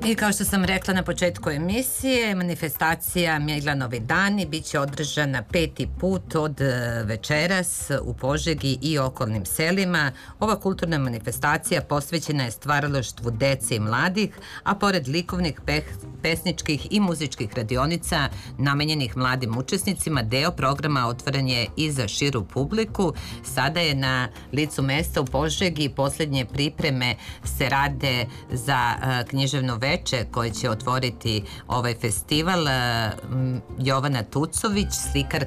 I kao što sam rekla na početku emisije, manifestacija Miglanovi dani bit će održana 5. put od večeras u Požegi i okolnim selima. Ova kulturna manifestacija posvećena je stvaralaštvu dece i mladih, a pored likovnih, pesničkih i muzičkih radionica namenjenih mladim učesnicima, deo programa otvoren je i za širu publiku. Sada je na licu mesta u Požegi, poslednje pripreme se rade za književno veče koje će otvoriti ovaj festival. Jovana Tucović, slikarka